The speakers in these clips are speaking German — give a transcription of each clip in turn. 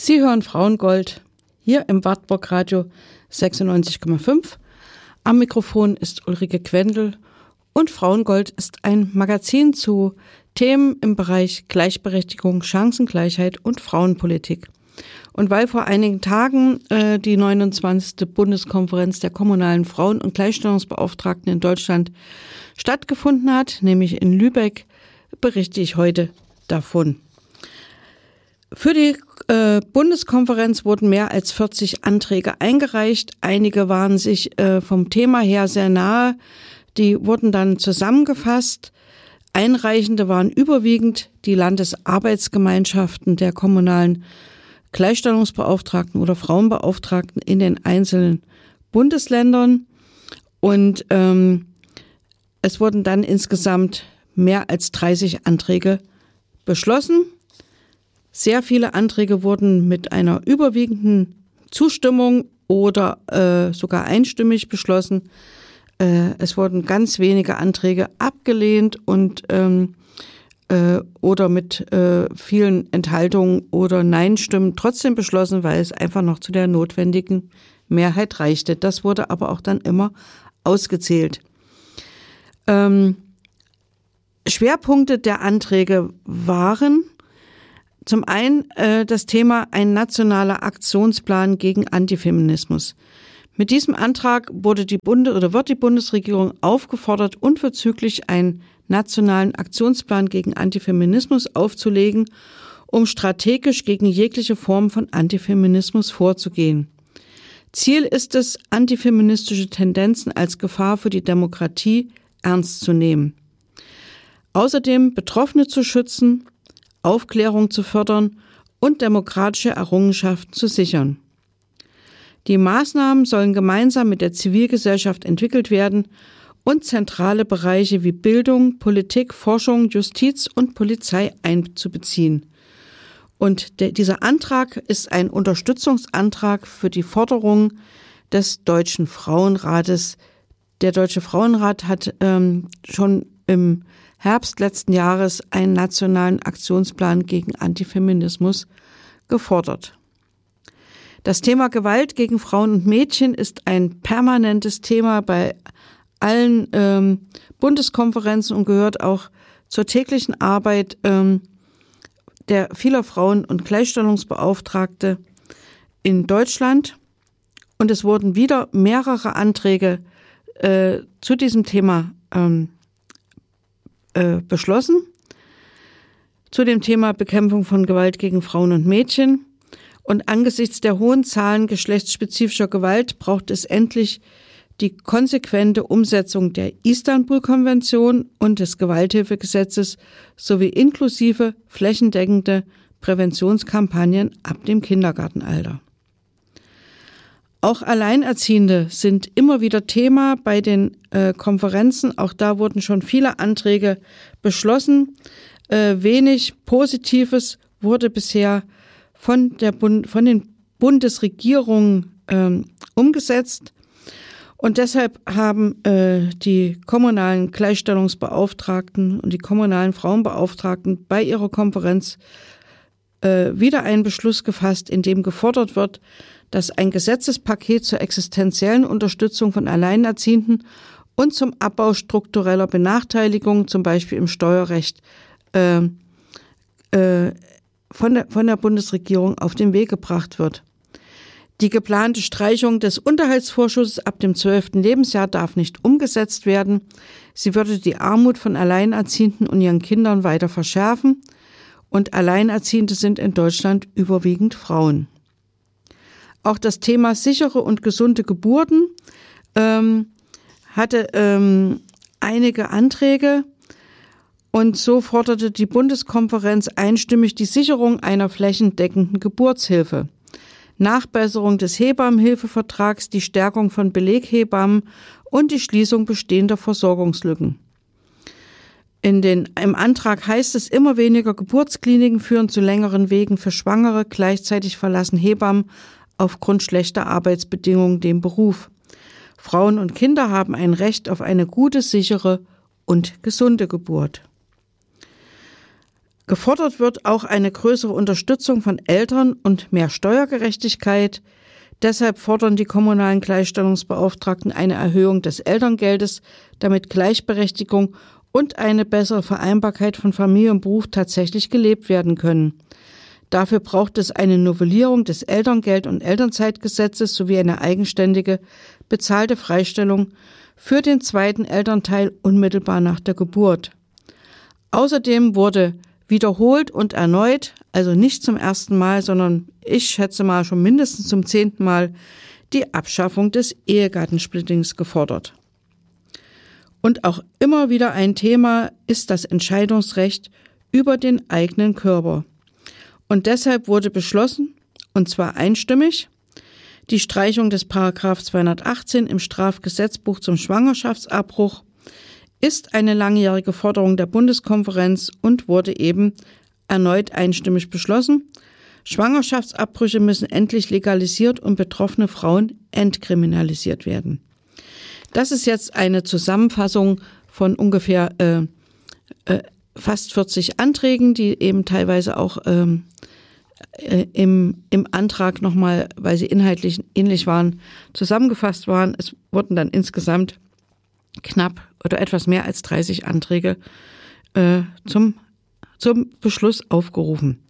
Sie hören Frauengold hier im Wartburg Radio 96,5. Am Mikrofon ist Ulrike Quendel und Frauengold ist ein Magazin zu Themen im Bereich Gleichberechtigung, Chancengleichheit und Frauenpolitik. Und weil vor einigen Tagen die 29. Bundeskonferenz der kommunalen Frauen- und Gleichstellungsbeauftragten in Deutschland stattgefunden hat, nämlich in Lübeck, berichte ich heute davon. Für die Bundeskonferenz wurden mehr als 40 Anträge eingereicht. Einige waren sich vom Thema her sehr nahe. Die wurden dann zusammengefasst. Einreichende waren überwiegend die Landesarbeitsgemeinschaften der kommunalen Gleichstellungsbeauftragten oder Frauenbeauftragten in den einzelnen Bundesländern. Und es wurden dann insgesamt mehr als 30 Anträge beschlossen. Sehr viele Anträge wurden mit einer überwiegenden Zustimmung oder sogar einstimmig beschlossen. Es wurden ganz wenige Anträge abgelehnt und oder mit vielen Enthaltungen oder Nein-Stimmen trotzdem beschlossen, weil es einfach noch zu der notwendigen Mehrheit reichte. Das wurde aber auch dann immer ausgezählt. Schwerpunkte der Anträge waren zum einen das Thema ein nationaler Aktionsplan gegen Antifeminismus. Mit diesem Antrag wird die Bundesregierung aufgefordert, unverzüglich einen nationalen Aktionsplan gegen Antifeminismus aufzulegen, um strategisch gegen jegliche Form von Antifeminismus vorzugehen. Ziel ist es, antifeministische Tendenzen als Gefahr für die Demokratie ernst zu nehmen. Außerdem Betroffene zu schützen, Aufklärung zu fördern und demokratische Errungenschaften zu sichern. Die Maßnahmen sollen gemeinsam mit der Zivilgesellschaft entwickelt werden und zentrale Bereiche wie Bildung, Politik, Forschung, Justiz und Polizei einzubeziehen. Und dieser Antrag ist ein Unterstützungsantrag für die Forderung des Deutschen Frauenrates. Der Deutsche Frauenrat hat schon im Herbst letzten Jahres einen nationalen Aktionsplan gegen Antifeminismus gefordert. Das Thema Gewalt gegen Frauen und Mädchen ist ein permanentes Thema bei allen Bundeskonferenzen und gehört auch zur täglichen Arbeit der vieler Frauen- und Gleichstellungsbeauftragte in Deutschland. Und es wurden wieder mehrere Anträge zu diesem Thema beschlossen, zu dem Thema Bekämpfung von Gewalt gegen Frauen und Mädchen. Und angesichts der hohen Zahlen geschlechtsspezifischer Gewalt braucht es endlich die konsequente Umsetzung der Istanbul-Konvention und des Gewalthilfegesetzes sowie inklusive flächendeckende Präventionskampagnen ab dem Kindergartenalter. Auch Alleinerziehende sind immer wieder Thema bei den Konferenzen. Auch da wurden schon viele Anträge beschlossen. Wenig Positives wurde bisher von den Bundesregierungen umgesetzt. Und deshalb haben die kommunalen Gleichstellungsbeauftragten und die kommunalen Frauenbeauftragten bei ihrer Konferenz wieder einen Beschluss gefasst, in dem gefordert wird, dass ein Gesetzespaket zur existenziellen Unterstützung von Alleinerziehenden und zum Abbau struktureller Benachteiligung, zum Beispiel im Steuerrecht, von der Bundesregierung auf den Weg gebracht wird. Die geplante Streichung des Unterhaltsvorschusses ab dem 12. Lebensjahr darf nicht umgesetzt werden. Sie würde die Armut von Alleinerziehenden und ihren Kindern weiter verschärfen. Und Alleinerziehende sind in Deutschland überwiegend Frauen. Auch das Thema sichere und gesunde Geburten hatte einige Anträge. Und so forderte die Bundeskonferenz einstimmig die Sicherung einer flächendeckenden Geburtshilfe, Nachbesserung des Hebammenhilfevertrags, die Stärkung von Beleghebammen und die Schließung bestehender Versorgungslücken. Im Antrag heißt es, immer weniger Geburtskliniken führen zu längeren Wegen für Schwangere, gleichzeitig verlassen Hebammen aufgrund schlechter Arbeitsbedingungen den Beruf. Frauen und Kinder haben ein Recht auf eine gute, sichere und gesunde Geburt. Gefordert wird auch eine größere Unterstützung von Eltern und mehr Steuergerechtigkeit. Deshalb fordern die kommunalen Gleichstellungsbeauftragten eine Erhöhung des Elterngeldes, damit Gleichberechtigung und eine bessere Vereinbarkeit von Familie und Beruf tatsächlich gelebt werden können. Dafür braucht es eine Novellierung des Elterngeld- und Elternzeitgesetzes sowie eine eigenständige, bezahlte Freistellung für den zweiten Elternteil unmittelbar nach der Geburt. Außerdem wurde wiederholt und erneut, also nicht zum ersten Mal, sondern ich schätze mal schon mindestens zum 10. Mal, die Abschaffung des Ehegattensplittings gefordert. Und auch immer wieder ein Thema ist das Entscheidungsrecht über den eigenen Körper. Und deshalb wurde beschlossen, und zwar einstimmig, die Streichung des Paragraph 218 im Strafgesetzbuch zum Schwangerschaftsabbruch ist eine langjährige Forderung der Bundeskonferenz und wurde eben erneut einstimmig beschlossen. Schwangerschaftsabbrüche müssen endlich legalisiert und betroffene Frauen entkriminalisiert werden. Das ist jetzt eine Zusammenfassung von ungefähr fast 40 Anträgen, die eben teilweise auch im Antrag nochmal, weil sie inhaltlich ähnlich waren, zusammengefasst waren. Es wurden dann insgesamt knapp oder etwas mehr als 30 Anträge zum Beschluss aufgerufen.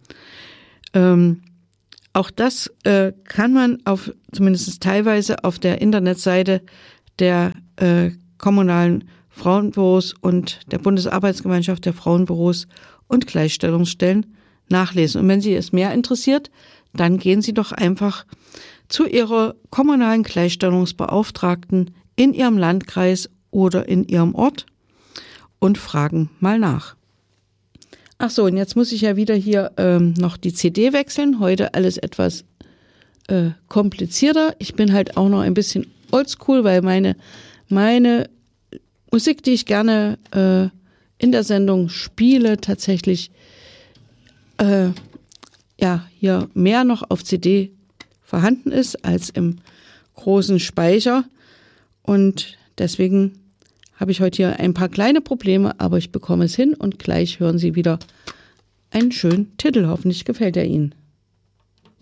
Auch das kann man zumindest teilweise auf der Internetseite der kommunalen Frauenbüros und der Bundesarbeitsgemeinschaft der Frauenbüros und Gleichstellungsstellen nachlesen. Und wenn Sie es mehr interessiert, dann gehen Sie doch einfach zu Ihrer kommunalen Gleichstellungsbeauftragten in Ihrem Landkreis oder in Ihrem Ort und fragen mal nach. Ach so, und jetzt muss ich ja wieder hier noch die CD wechseln. Heute alles etwas komplizierter. Ich bin halt auch noch ein bisschen oldschool, weil meine Musik, die ich gerne in der Sendung spiele, tatsächlich hier mehr noch auf CD vorhanden ist als im großen Speicher. Und deswegen habe ich heute hier ein paar kleine Probleme, aber ich bekomme es hin und gleich hören Sie wieder einen schönen Titel. Hoffentlich gefällt er Ihnen.